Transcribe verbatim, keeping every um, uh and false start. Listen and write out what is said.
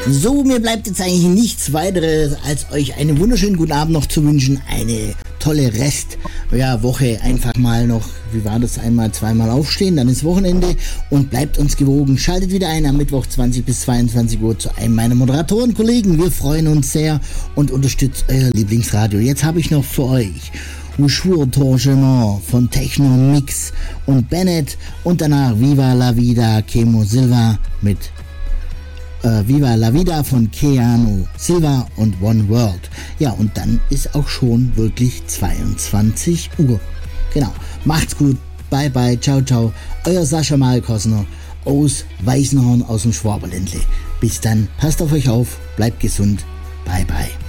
So, mir bleibt jetzt eigentlich nichts weiteres, als euch einen wunderschönen guten Abend noch zu wünschen. Eine tolle Rest, ja, Woche einfach mal noch, wie war das, einmal, zweimal aufstehen, dann ist Wochenende und bleibt uns gewogen. Schaltet wieder ein am Mittwoch zwanzig bis zweiundzwanzig Uhr zu einem meiner Moderatorenkollegen. Wir freuen uns sehr und unterstützt euer Lieblingsradio. Jetzt habe ich noch für euch Jour Torchement von Techno Mix und Bennett und danach Viva la Vida Kemo Silva mit äh, Viva la Vida von Keanu Silva und One World. Ja, und dann ist auch schon wirklich zweiundzwanzig Uhr. Genau. Macht's gut. Bye bye. Ciao, ciao. Euer Sascha Malkosner aus Weißenhorn aus dem Schwaberländle. Bis dann. Passt auf euch auf. Bleibt gesund. Bye bye.